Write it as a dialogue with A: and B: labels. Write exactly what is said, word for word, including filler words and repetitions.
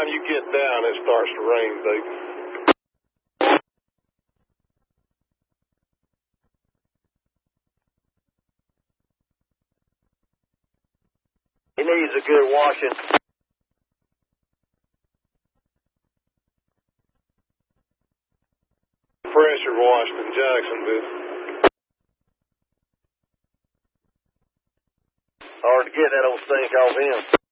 A: time you get down, it starts to rain, Dave.
B: He needs a good washing.
A: Pressure washed in Jacksonville.
B: Hard to get that old stink off him.